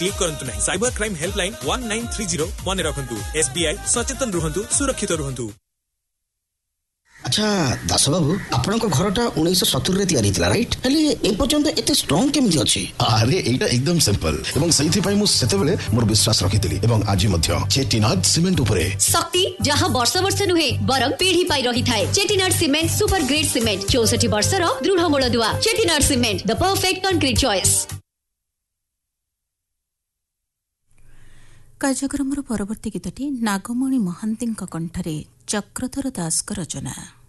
Click करंतु नहीं। Cyber crime helpline 1930 मन रखंतु। SBI सचेतन रुहंतु, सुरक्षित रुहंतु। अच्छा दास बाबू आपण घरटा 1970 रे तैयारी थिला राइट हेले ए पर्यंत एते स्ट्रांग केमि अछि? अरे एटा एकदम सिंपल एवं सही पई मु सेतेबेले मोर विश्वास रखितली एवं आज मध्य चेटिनाड सीमेंट उपरे शक्ति जहां वर्ष वर्ष नुहे बरम पीढ़ी पाई रही थाए। Chettinad cement super grade cement 64 वर्ष रो दृढ़ मूलदुआ। Chettinad cement the perfect concrete choice. कार्यक्रमर परवर्ती गीतटी नागमणि महांती कंठरे चक्रधर दास रचना।